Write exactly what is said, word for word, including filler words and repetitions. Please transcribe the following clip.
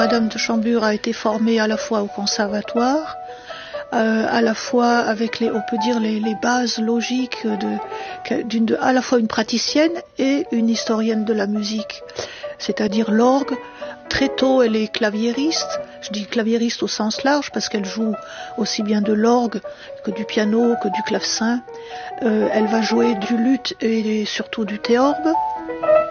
Madame de Chambure a été formée à la fois au conservatoire, euh, à la fois avec les, on peut dire les, les bases logiques de, d'une, de, à la fois une praticienne et une historienne de la musique, c'est-à-dire l'orgue. Très tôt, elle est claviériste. Je dis claviériste au sens large parce qu'elle joue aussi bien de l'orgue que du piano, que du clavecin. Euh, elle va jouer du luth et surtout du théorbe.